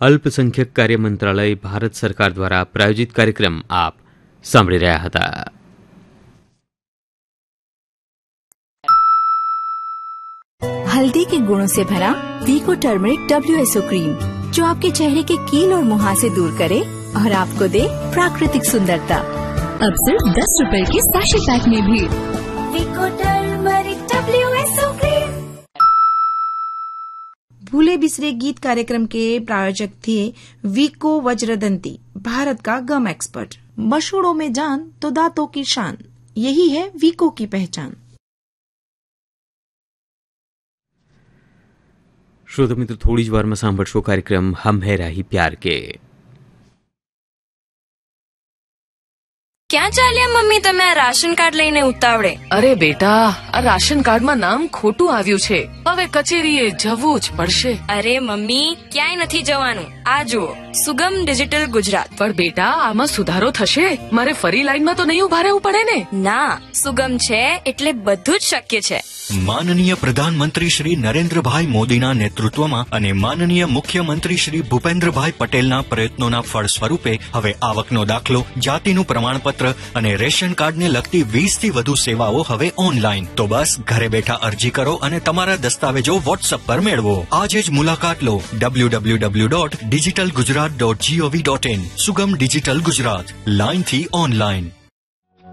અલ્પસંખ્યક કાર્ય મંત્રાલય ભારત સરકાર દ્વારા પ્રાયોજિત કાર્યક્રમ આપ સાંભળી રહ્યા હતા. हल्दी के गुणों से भरा वीको टर्मरिक WSO क्रीम जो आपके चेहरे के कील और मुहासे दूर करे और आपको दे प्राकृतिक सुंदरता. अब सिर्फ 10 रुपए के सैशे पैक में भी वीको टर्मरिक WSO क्रीम. भूले बिसरे गीत कार्यक्रम के प्रायोजक थे वीको वज्रदंती, भारत का गम एक्सपर्ट. मशहूरों में जान तो दांतों की शान, यही है वीको की पहचान. श्रोता मित्र, थोड़ी ज वार में सांभळशो कार्यक्रम हम है राही प्यार के. ક્યાં ચાલ્યા મમ્મી તમે આ રાશન કાર્ડ લઈને ઉતાવળે? અરે બેટા, આ રાશન કાર્ડમાં નામ ખોટું આવ્યું છે, હવે કચેરીએ જવું જ પડશે. અરે મમ્મી, ક્યાંય નથી જવાનું, આ જુઓ સુગમ ડિજિટલ ગુજરાત. પણ બેટા, આમાં સુધારો થશે? મારે ફરી લાઈનમાં તો નહીં ઉભા રહેવું પડે ને? ના, સુગમ છે એટલે બધું જ શક્ય છે. માનનીય પ્રધાનમંત્રી શ્રી નરેન્દ્રભાઈ મોદીના નેતૃત્વમાં અને માનનીય મુખ્યમંત્રી શ્રી ભૂપેન્દ્રભાઈ પટેલના પ્રયત્નોના ફળ સ્વરૂપે હવે આવકનો દાખલો, જાતિનું પ્રમાણપત્ર અને રેશન કાર્ડને લગતી 20 થી વધુ સેવાઓ હવે ઓનલાઈન. તો બસ ઘરે બેઠા અરજી કરો અને તમારા દસ્તાવેજો વોટ્સઅપ પર મેળવો. આજે જ મુલાકાત લો www.digitalgujarat.gov.in. સુગમ ડિજિટલ ગુજરાત, લાઈનથી ઓનલાઈન.